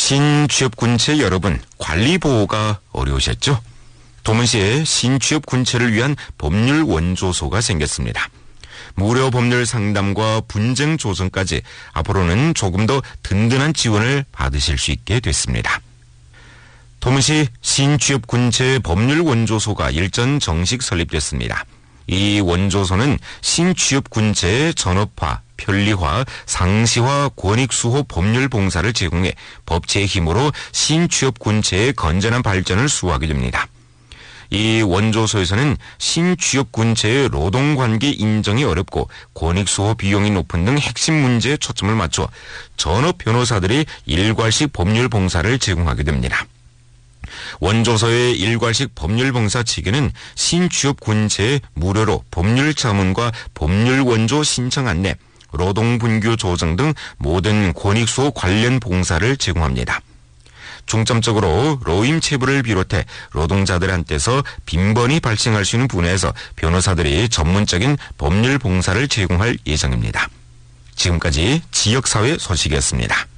신취업군체 여러분, 관리보호가 어려우셨죠? 도문시에 신취업군체를 위한 법률 원조소가 생겼습니다. 무료 법률 상담과 분쟁 조정까지 앞으로는 조금 더 든든한 지원을 받으실 수 있게 됐습니다. 도문시 신취업군체 법률 원조소가 일전 정식 설립됐습니다. 이 원조소는 신취업군체의 전업화, 편리화, 상시화, 권익수호 법률 봉사를 제공해 법제의 힘으로 신취업군체의 건전한 발전을 수호하게 됩니다. 이 원조소에서는 신취업군체의 노동관계 인정이 어렵고 권익수호 비용이 높은 등 핵심 문제에 초점을 맞춰 전업 변호사들이 일괄식 법률 봉사를 제공하게 됩니다. 원조소의 일괄식 법률 봉사 체계는 신취업군체에 무료로 법률 자문과 법률 원조 신청 안내, 노동분규 조정 등 모든 권익수호 관련 봉사를 제공합니다. 중점적으로 로임체불을 비롯해 노동자들한테서 빈번히 발생할 수 있는 분야에서 변호사들이 전문적인 법률 봉사를 제공할 예정입니다. 지금까지 지역사회 소식이었습니다.